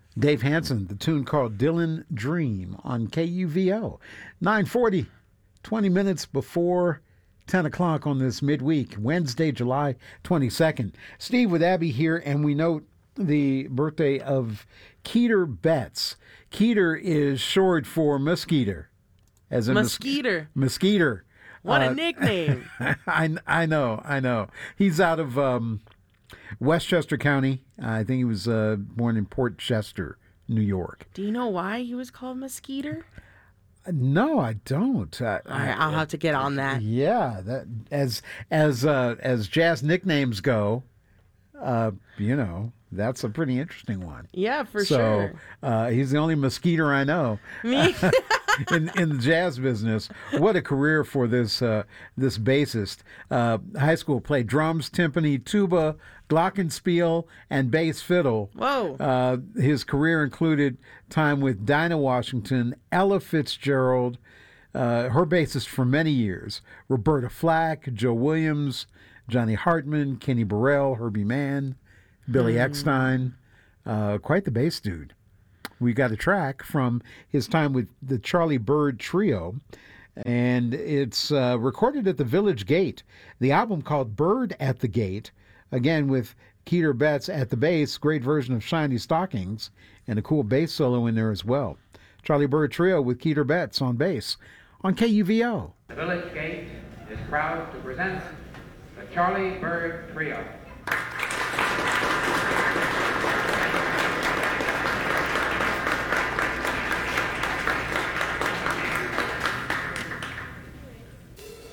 Dave Hansen, the tune called Dylan Dream on KUVO. 9:40, 20 minutes before 10 o'clock on this midweek, Wednesday, July 22nd. Steve with Abby here, and we note the birthday of Keeter Betts. Keeter is short for Muskeeter. As in Muskeeter. Muskeeter. What a nickname. I know. He's out of Westchester County. I think he was born in Port Chester, New York. Do you know why he was called Muskeeter? No, I don't. All right, I'll have to get on that. Yeah, that as jazz nicknames go, that's a pretty interesting one. Yeah, for sure. So he's the only Muskeeter I know. Me? in the jazz business. What a career for this bassist. High school played drums, timpani, tuba, glockenspiel, and bass fiddle. Whoa. His career included time with Dinah Washington, Ella Fitzgerald, her bassist for many years, Roberta Flack, Joe Williams, Johnny Hartman, Kenny Burrell, Herbie Mann, Billy Eckstein. Quite the bass dude. We got a track from his time with the Charlie Byrd Trio, and it's recorded at the Village Gate. The album called Bird at the Gate, again with Keeter Betts at the bass, great version of Shiny Stockings, and a cool bass solo in there as well. Charlie Byrd Trio with Keeter Betts on bass on KUVO. The Village Gate is proud to present the Charlie Byrd Trio.